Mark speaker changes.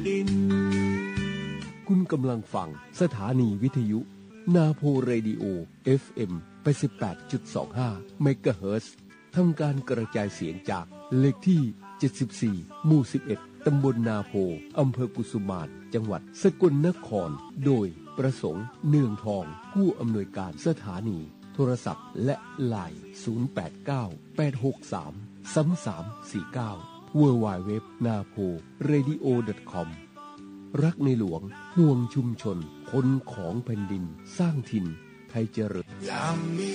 Speaker 1: คุณกำลังฟังสถานีวิทยุนาโพเรดิโอ FM 88.25 เมกะเฮิรตซ์ทำการกระจายเสียงจากเลขที่ 74 หมู่ 11 ตำบลนาโพ อำเภอกุสุมาน จังหวัดสกลนคร โดยประสงค์เนืองทอง ผู้อำนวยการสถานีโทรศัพท์และไลน์ 089-863-3349 www.naporadio.com รักในหลวงห่วงชุมชนคนของแผ่นดินสร้างถิ่นไทยเจริญ